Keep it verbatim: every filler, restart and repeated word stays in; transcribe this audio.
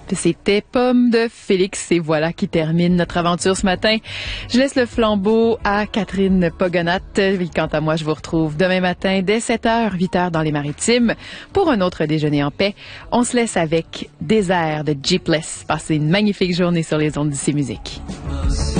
C'était Pomme de Félix et voilà qui termine notre aventure ce matin. Je laisse le flambeau à Catherine Pogonat. Quant à moi, je vous retrouve demain matin dès sept heures, huit heures dans les Maritimes pour un autre déjeuner en paix. On se laisse avec Désert de Jeepless. Passez une magnifique journée sur les ondes d'ici musique.